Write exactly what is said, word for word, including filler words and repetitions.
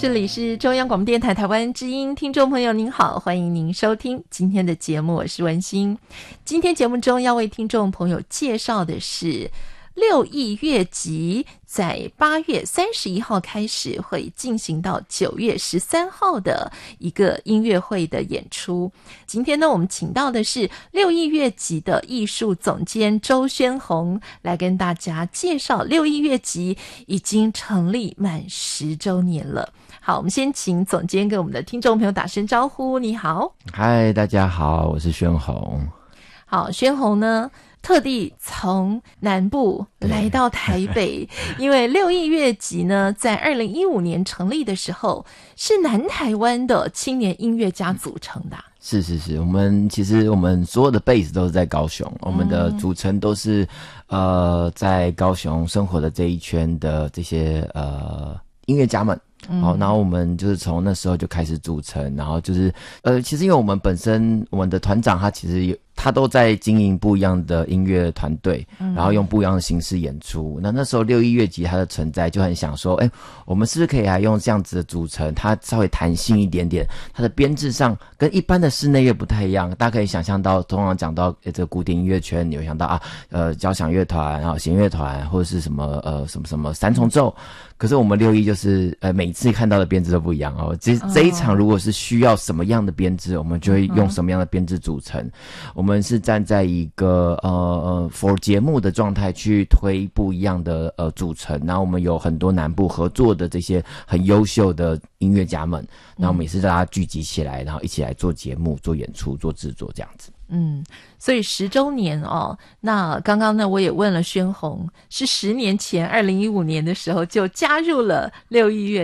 这里是中央广播电台台湾之音，听众朋友您好，欢迎您收听今天的节目，我是文心。今天节目中要为听众朋友介绍的是六艺乐集，在八月三十一号开始会进行到九月十三号的一个音乐会的演出。今天呢，我们请到的是六艺乐集的艺术总监周宣宏，来跟大家介绍六艺乐集已经成立满十周年了。好，我们先请总监跟我们的听众朋友打声招呼。你好。 嗨，大家好，我是宣宏。 好，宣宏呢特地从南部来到台北，因为六艺乐集呢，在二零一五年成立的时候，是南台湾的青年音乐家组成的、啊。 是是是，我们其实我们所有的 base 都是在高雄，我们的组成都是、嗯、呃在高雄生活的这一圈的这些呃音乐家们。好，然后我们就是从那时候就开始组成，然后就是呃，其实因为我们本身我们的团长他其实有他都在经营不一样的音乐团队，然后用不一样的形式演出。那那时候六艺乐集它的存在就很想说，哎，我们是不是可以来用这样子的组成，它稍微弹性一点点，它的编制上跟一般的室内乐不太一样。大家可以想象到，通常讲到这个古典音乐圈，你会想到啊，呃，交响乐团，然后弦乐团，或者是什么呃什么什么三重奏。可是我们六艺就是呃每次看到的编制都不一样哦。这这一场如果是需要什么样的编制，我们就会用什么样的编制组成。我们是站在一个呃呃 for 节目的状态去推不一样的呃组成，然后我们有很多南部合作的这些很优秀的音乐家们，然后我们也是大家聚集起来，然后一起来做节目、做演出、做制作这样子。 嗯，所以十周年哦，那刚刚呢我也问了宣宏，是十年前二零一五年的时候就加入了六艺乐